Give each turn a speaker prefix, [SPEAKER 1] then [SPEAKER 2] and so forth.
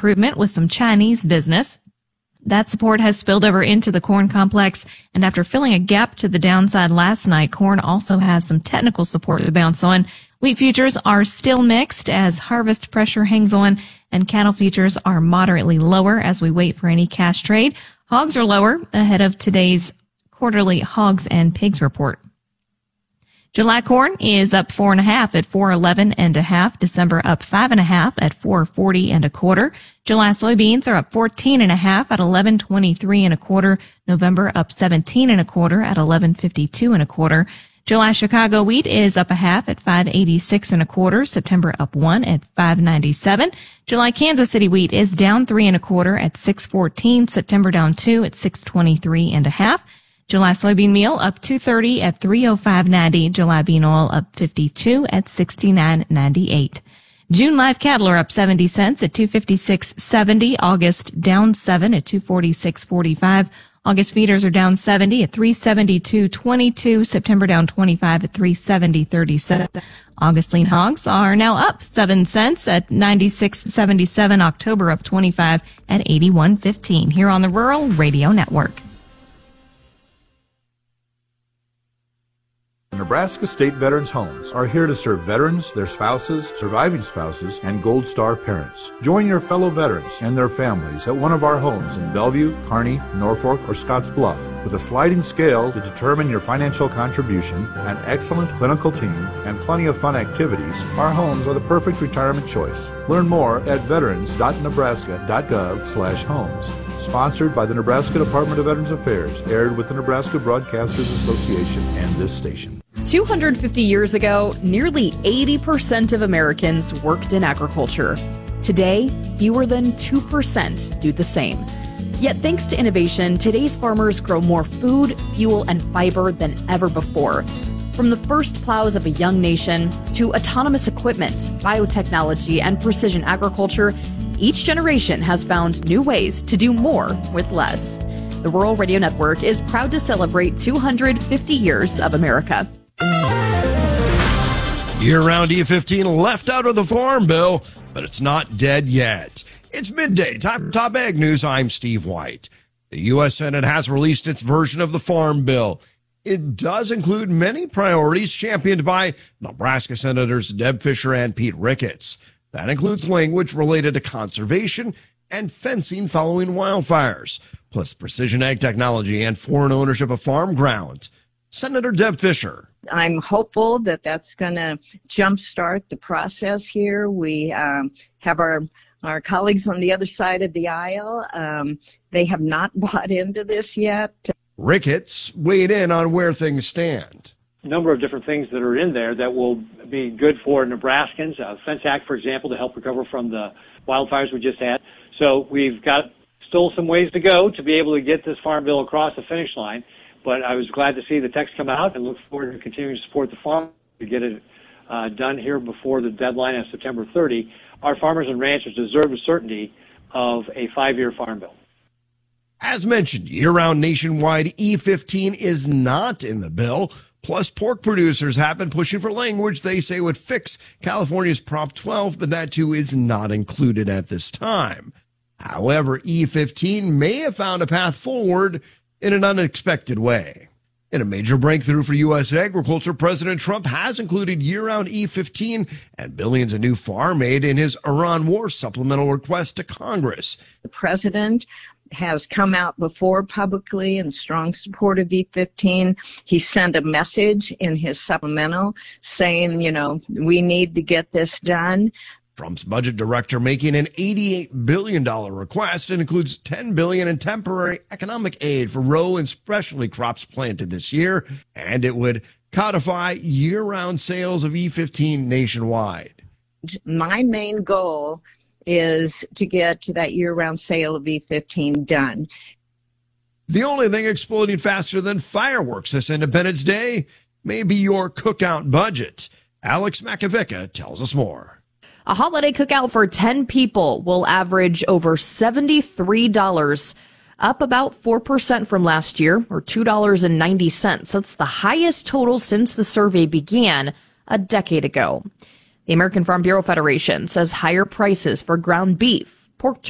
[SPEAKER 1] improvement with some Chinese business. That support has spilled over into the corn complex, and after filling a gap to the downside last night, corn also has some technical support to bounce on. Wheat futures are still mixed as harvest pressure hangs on, and cattle futures are moderately lower as we wait for any cash trade. Hogs are lower ahead of today's quarterly hogs and pigs report. July corn is up 4.5 at $4.11 December up 5.5 at $4.40 July soybeans are up 14.5 at $11.23 November up 17.25 at $11.52 July Chicago wheat is up 0.5 at $5.86 September up 1 at $5.97. July Kansas City wheat is down 3.25 at $6.14. September down 2 at $6.23.5. July soybean meal up $2.30 at $3.05.90. July bean oil up 52 at $69.98. June live cattle are up 70 cents at $256.70. August down 7 at $246.45. August feeders are down 70 at $372.22. September down 25 at $370.37. August lean hogs are now up 7 cents at $96.77. October up 25 at $81.15. Here on the Rural Radio Network.
[SPEAKER 2] Nebraska State Veterans Homes are here to serve veterans, their spouses, surviving spouses, and Gold Star parents. Join your fellow veterans and their families at one of our homes in Bellevue, Kearney, Norfolk, or Scottsbluff. With a sliding scale to determine your financial contribution, an excellent clinical team, and plenty of fun activities, our homes are the perfect retirement choice. Learn more at veterans.nebraska.gov/homes. Sponsored by the Nebraska Department of Veterans Affairs, aired with the Nebraska Broadcasters Association and this station.
[SPEAKER 3] 250 years ago, nearly 80% of Americans worked in agriculture. Today, fewer than 2% do the same. Yet thanks to innovation, today's farmers grow more food, fuel, and fiber than ever before. From the first plows of a young nation to autonomous equipment, biotechnology, and precision agriculture, each generation has found new ways to do more with less. The Rural Radio Network is proud to celebrate 250 years of America.
[SPEAKER 4] Year-round E15 left out of the Farm Bill, but it's not dead yet. It's midday. Time for Top Ag News. I'm Steve White. The U.S. Senate has released its version of the Farm Bill. It does include many priorities championed by Nebraska Senators Deb Fischer and Pete Ricketts. That includes language related to conservation and fencing following wildfires, plus precision ag technology and foreign ownership of farm ground. Senator Deb Fischer.
[SPEAKER 5] I'm hopeful that that's going to jumpstart the process here. We have our colleagues on the other side of the aisle. They have not bought into this yet.
[SPEAKER 4] Ricketts weighed in on where things stand.
[SPEAKER 6] A number of different things that are in there that will be good for Nebraskans. Fence Act, for example, to help recover from the wildfires we just had. So we've got still some ways to go to be able to get this farm bill across the finish line. But I was glad to see the text come out and look forward to continuing to support the farm to get it done here before the deadline of September 30. Our farmers and ranchers deserve the certainty of a 5-year farm bill.
[SPEAKER 4] As mentioned, year-round nationwide E15 is not in the bill. Plus, pork producers have been pushing for language they say would fix California's Prop 12, but that too is not included at this time. However, E15 may have found a path forward in an unexpected way. In a major breakthrough for U.S. agriculture, President Trump has included year-round E15 and billions of new farm aid in his Iran war supplemental request to Congress.
[SPEAKER 5] The president has come out before publicly in strong support of E15. He sent a message in his supplemental saying, we need to get this done.
[SPEAKER 4] Trump's budget director making an $88 billion request and includes $10 billion in temporary economic aid for row and specialty crops planted this year, and it would codify year-round sales of E15 nationwide.
[SPEAKER 5] My main goal is to get to that year-round sale of E15 done.
[SPEAKER 4] The only thing exploding faster than fireworks this Independence Day may be your cookout budget. Alex Makovica tells us more.
[SPEAKER 3] A holiday cookout for 10 people will average over $73, up about 4% from last year, or $2.90. That's the highest total since the survey began a decade ago. The American Farm Bureau Federation says higher prices for ground beef, pork